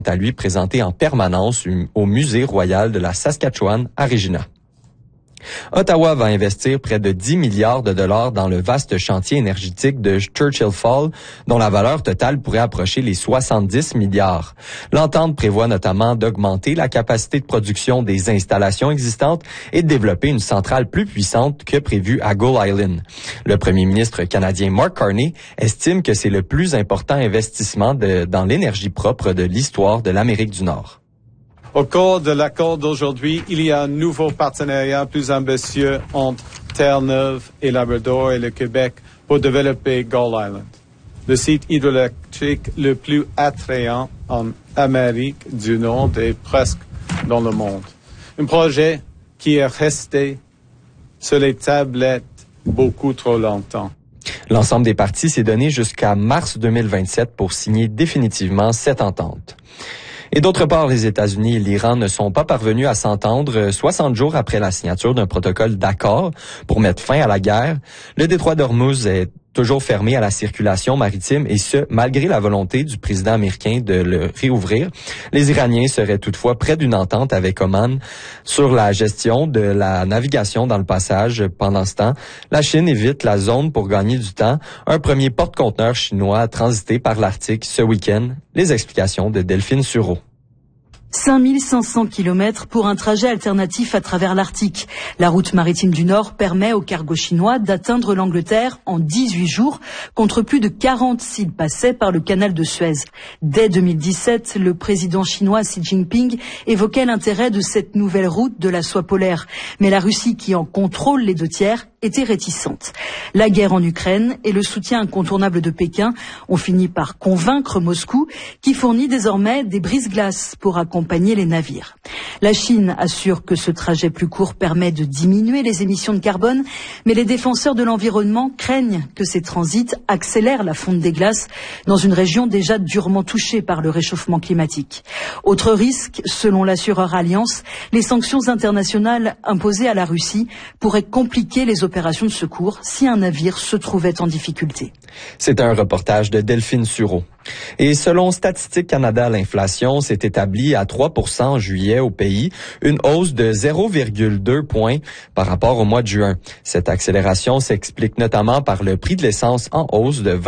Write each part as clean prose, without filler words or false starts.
à lui présenté en permanence au Musée royal de la Saskatchewan à Regina. Ottawa va investir près de 10 milliards de dollars dans le vaste chantier énergétique de Churchill Falls, dont la valeur totale pourrait approcher les 70 milliards. L'entente prévoit notamment d'augmenter la capacité de production des installations existantes et de développer une centrale plus puissante que prévu à Gull Island. Le premier ministre canadien Mark Carney estime que c'est le plus important investissement dans l'énergie propre de l'histoire de l'Amérique du Nord. Au cours de l'accord d'aujourd'hui, il y a un nouveau partenariat plus ambitieux entre Terre-Neuve et Labrador et le Québec pour développer Gull Island, le site hydroélectrique le plus attrayant en Amérique du Nord et presque dans le monde. Un projet qui est resté sur les tablettes beaucoup trop longtemps. L'ensemble des parties s'est donné jusqu'à mars 2027 pour signer définitivement cette entente. Et d'autre part, les États-Unis et l'Iran ne sont pas parvenus à s'entendre 60 jours après la signature d'un protocole d'accord pour mettre fin à la guerre. Le détroit d'Ormuz est toujours fermé à la circulation maritime et ce, malgré la volonté du président américain de le réouvrir. Les Iraniens seraient toutefois près d'une entente avec Oman sur la gestion de la navigation dans le passage. Pendant ce temps, la Chine évite la zone pour gagner du temps. Un premier porte-conteneur chinois a transité par l'Arctique ce week-end. Les explications de Delphine Sureau. 5500 km pour un trajet alternatif à travers l'Arctique. La route maritime du Nord permet au cargo chinois d'atteindre l'Angleterre en 18 jours, contre plus de 40 s'il passait par le canal de Suez. Dès 2017, le président chinois Xi Jinping évoquait l'intérêt de cette nouvelle route de la soie polaire. Mais la Russie, qui en contrôle les 2/3, était réticente. La guerre en Ukraine et le soutien incontournable de Pékin ont fini par convaincre Moscou, qui fournit désormais des brise-glaces pour accompagner les navires. La Chine assure que ce trajet plus court permet de diminuer les émissions de carbone, mais les défenseurs de l'environnement craignent que ces transits accélèrent la fonte des glaces dans une région déjà durement touchée par le réchauffement climatique. Autre risque, selon l'assureur Allianz, les sanctions internationales imposées à la Russie pourraient compliquer les opérations de secours si un navire se trouvait en difficulté. C'est un reportage de Delphine Sureau. Et selon Statistique Canada, l'inflation s'est établie à 3% en juillet au pays, une hausse de 0,2 points par rapport au mois de juin. Cette accélération s'explique notamment par le prix de l'essence en hausse de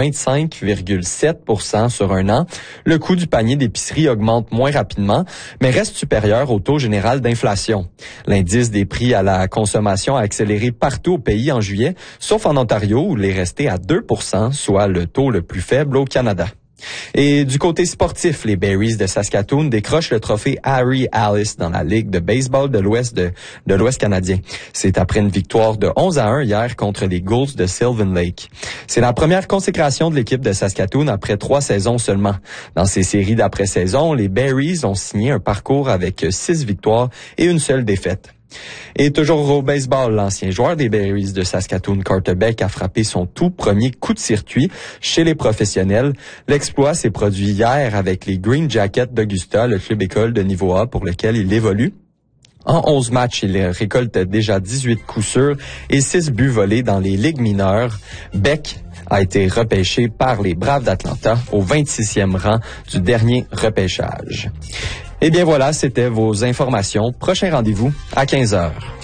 25,7% sur un an. Le coût du panier d'épicerie augmente moins rapidement, mais reste supérieur au taux général d'inflation. L'indice des prix à la consommation a accéléré partout au pays en juillet, sauf en Ontario où il est resté à 2%, soit le taux le plus faible au Canada. Et du côté sportif, les Berries de Saskatoon décrochent le trophée Harry Alice dans la Ligue de baseball de l'Ouest de l'Ouest canadien. C'est après une victoire de 11-1 hier contre les Gulls de Sylvan Lake. C'est la première consécration de l'équipe de Saskatoon après 3 saisons seulement. Dans ces séries d'après-saison, les Berries ont signé un parcours avec 6 victoires et une seule défaite. Et toujours au baseball, l'ancien joueur des Berries de Saskatoon, Carter Beck, a frappé son tout premier coup de circuit chez les professionnels. L'exploit s'est produit hier avec les Green Jackets d'Augusta, le club école de niveau A pour lequel il évolue. En 11 matchs, il récolte déjà 18 coups sûrs et 6 buts volés dans les ligues mineures. Beck a été repêché par les Braves d'Atlanta au 26e rang du dernier repêchage. Eh bien voilà, c'était vos informations. Prochain rendez-vous à 15h.